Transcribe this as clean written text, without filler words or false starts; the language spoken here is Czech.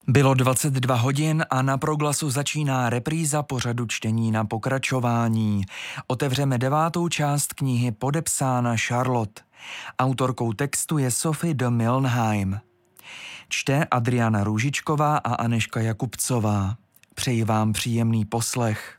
Bylo 22 hodin a na Proglasu začíná repríza pořadu čtení na pokračování. Otevřeme 9. část knihy Podepsána Charlotte. Autorkou textu je Sophie de Milnheim. Čte Adriana Růžičková a Anežka Jakubcová. Přeji vám příjemný poslech.